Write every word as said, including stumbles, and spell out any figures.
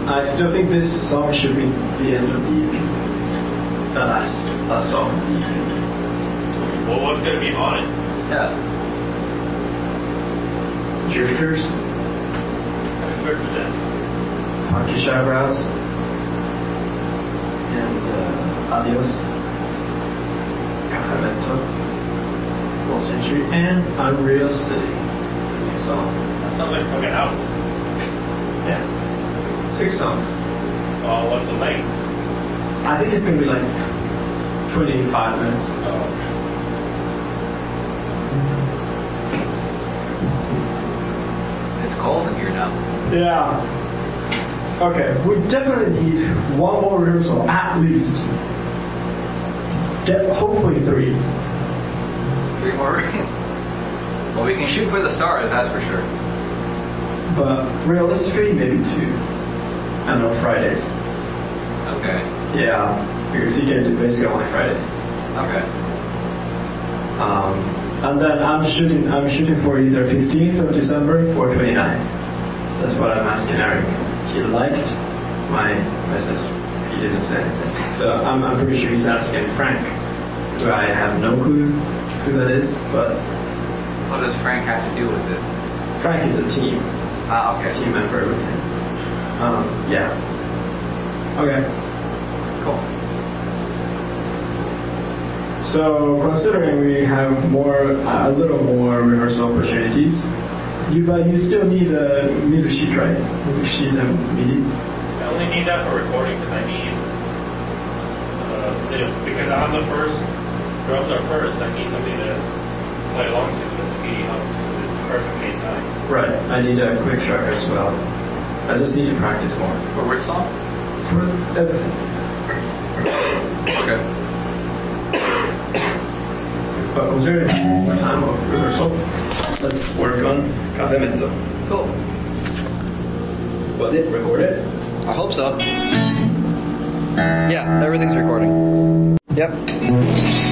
I still think this song should be the end of the E P. The last, last song. Well, what's going to be on it? Yeah. Drifters, I've heard of that. Hawkish Eyebrows, and uh, Adios, Cafe Mento, World Century, and Unreal City. It's a new song. That sounds like a fucking album. Yeah. Six songs. Uh, what's the length? I think it's gonna be like twenty-five minutes. Oh, okay. It's cold in here now. Yeah. Okay, we definitely need one more rehearsal, at least. De- hopefully three. Three more. Well, we can shoot for the stars, that's for sure. But realistically, maybe two. And on Fridays. Okay. Yeah, because you can do basically only Fridays. Okay. Um, and then I'm shooting. I'm shooting for either fifteenth of December or twenty-ninth. That's what I'm asking Eric. He liked my message. He didn't say anything. So I'm, I'm pretty sure he's asking Frank, who I have no clue who that is. But What does Frank have to do with this? Frank is a team Ah, okay. team member with him. Um, yeah. Okay. Cool. So considering we have more, a little more rehearsal opportunities, you but you still need a music sheet, right? Music sheet and MIDI. I only need that for recording because I need uh, something to, because I'm the first, drums are first, I need something to play along to with the MIDI helps because it's perfectly in time. Right. I need a quick track as well. I just need to practice more. For which song? For everything. Okay. But considering more time of rehearsal, let's work on Cafe Mento. Cool. Was it recorded? I hope so. Yeah, everything's recording. Yep.